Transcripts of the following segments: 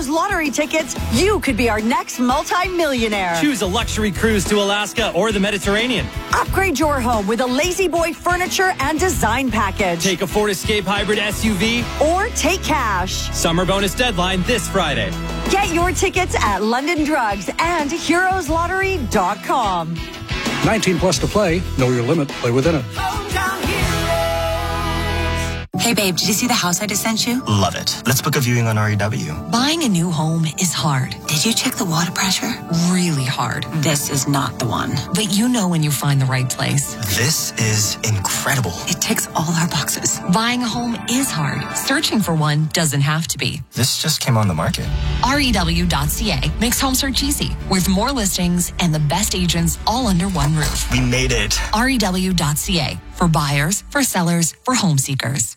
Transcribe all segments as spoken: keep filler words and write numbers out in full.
Heroes Lottery tickets, you could be our next multi-millionaire. Choose a luxury cruise to Alaska or the Mediterranean. Upgrade your home with a Lazy Boy furniture and design package. Take a Ford Escape hybrid S U V. Or take cash. Summer bonus deadline this Friday. Get your tickets at London Drugs and heroes lottery dot com. nineteen plus to play. Know your limit. Play within it. Hey babe, did you see the house I just sent you? Love it. Let's book a viewing on R E W. Buying a new home is hard. Did you check the water pressure? Really hard. This is not the one. But you know when you find the right place. This is incredible. It ticks all our boxes. Buying a home is hard. Searching for one doesn't have to be. This just came on the market. R E W dot C A makes home search easy, with more listings and the best agents all under one roof. We made it. R E W dot C A, for buyers, for sellers, for home seekers.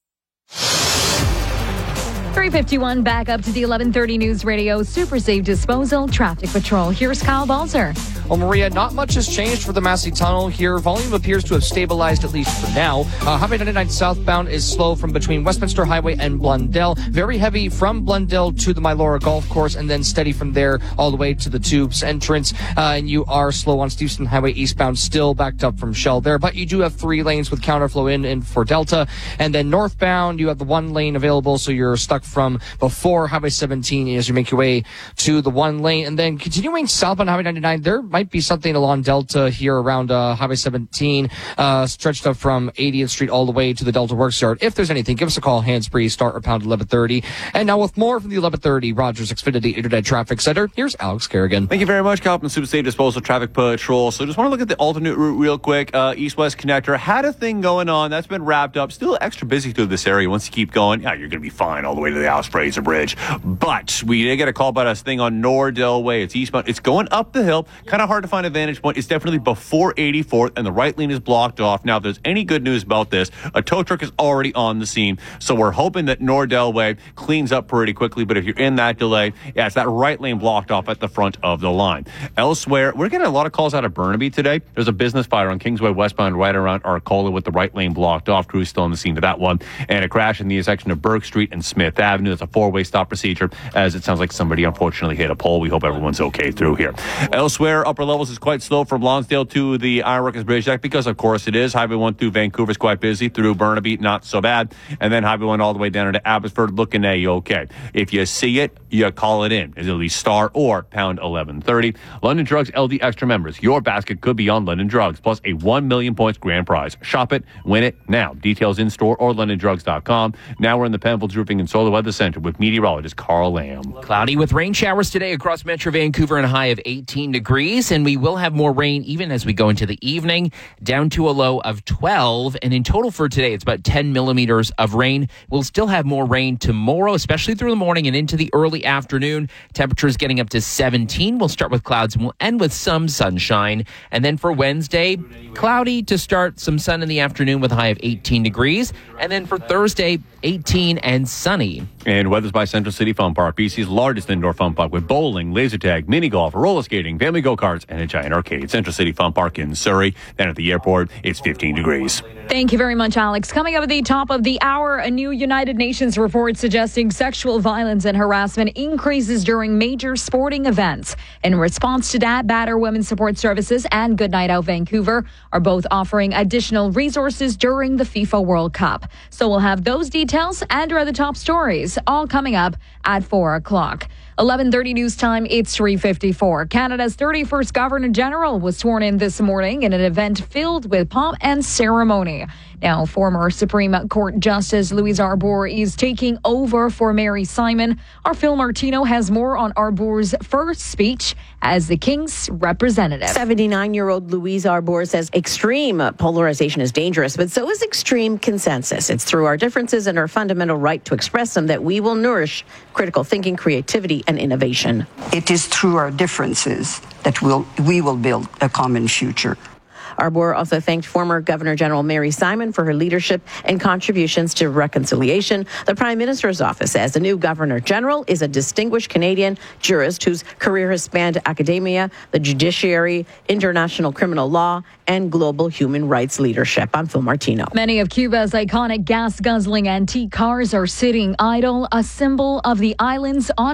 three fifty-one, back up to the eleven thirty News Radio Super Safe Disposal Traffic Patrol. Here's Kyle Balzer. Well, Maria, not much has changed for the Massey Tunnel here. Volume appears to have stabilized, at least for now. Uh, Highway ninety-nine southbound is slow from between Westminster Highway and Blundell. Very heavy from Blundell to the Mylora Golf Course, and then steady from there all the way to the Tubes entrance. Uh, and you are slow on Steveston Highway eastbound, still backed up from Shell there. But you do have three lanes with counterflow in and for Delta. And then northbound, you have the one lane available, so you're stuck from before Highway seventeen as you make your way to the one lane. And then continuing southbound Highway ninety-nine, there might be something along Delta here around uh, Highway seventeen, uh, stretched up from eightieth Street all the way to the Delta Works Yard. If there's anything, give us a call, hands-free, start or pound eleven thirty. And now with more from the eleven thirty Rogers Xfinity Internet Traffic Center, here's Alex Kerrigan. Thank you very much, Cal, from Super Safe Disposal Traffic Patrol. So just want to look at the alternate route real quick. Uh, East-West Connector had a thing going on. That's been wrapped up. Still extra busy through this area. Once you keep going, yeah, you're going to be fine all the way to the Alice Fraser Bridge. But we did get a call about this thing on Nordell Way. It's eastbound. It's going up the hill. Kind of hard to find a vantage point. It's definitely before eighty-fourth, and the right lane is blocked off. Now, if there's any good news about this, a tow truck is already on the scene. So we're hoping that Nordell Way cleans up pretty quickly. But if you're in that delay, yeah, it's that right lane blocked off at the front of the line. Elsewhere, we're getting a lot of calls out of Burnaby today. There's a business fire on Kingsway westbound right around Arcola with the right lane blocked off. Crew's still on the scene to that one. And a crash in the intersection of Burke Street and Smith Avenue. That's a four-way stop procedure, as it sounds like somebody unfortunately hit a pole. We hope everyone's okay through here. Elsewhere, upper levels is quite slow from Lonsdale to the Ironworkers Bridge Deck, because of course it is. Highway one through Vancouver is quite busy. Through Burnaby, not so bad. And then Highway one all the way down to Abbotsford, looking at you okay. If you see it, you call it in. It's at least star or pound eleven thirty. London Drugs L D Extra members. Your basket could be on London Drugs, plus a one million points grand prize. Shop it, win it now. Details in store or london drugs dot com. Now we're in the Penfolds Roofing and Solar Weather Center with meteorologist Carl Lamb. Cloudy with rain showers today across Metro Vancouver and a high of eighteen degrees. And we will have more rain even as we go into the evening, down to a low of twelve. And in total for today, it's about ten millimeters of rain. We'll still have more rain tomorrow, especially through the morning and into the early afternoon. Temperatures getting up to seventeen. We'll start with clouds and we'll end with some sunshine. And then for Wednesday, cloudy to start, some sun in the afternoon with a high of eighteen degrees. And then for Thursday, eighteen and sunny. And weather's by Central City Fun Park, B C's largest indoor fun park, with bowling, laser tag, mini golf, roller skating, family go-karts, and a giant arcade. Central City Fun Park in Surrey. Then at the airport, it's fifteen degrees. Thank you very much, Alex. Coming up at the top of the hour, a new United Nations report suggesting sexual violence and harassment increases during major sporting events. In response to that, Batter Women's Support Services and Good Night Out Vancouver are both offering additional resources during the FIFA World Cup. So we'll have those details and our other top stories all coming up at four o'clock. eleven thirty news time, it's three fifty-four. Canada's thirty-first Governor General was sworn in this morning in an event filled with pomp and ceremony. Now, former Supreme Court Justice Louise Arbour is taking over for Mary Simon. Our Phil Martino has more on Arbour's first speech as the King's representative. seventy-nine-year-old Louise Arbour says extreme polarization is dangerous, but so is extreme consensus. It's through our differences and our fundamental right to express them that we will nourish critical thinking, creativity, and innovation. It is through our differences that we'll, we will build a common future. Arbour also thanked former Governor General Mary Simon for her leadership and contributions to reconciliation. The Prime Minister's office says the new Governor General is a distinguished Canadian jurist whose career has spanned academia, the judiciary, international criminal law, and global human rights leadership. I'm Phil Martino. Many of Cuba's iconic gas-guzzling antique cars are sitting idle, a symbol of the island's on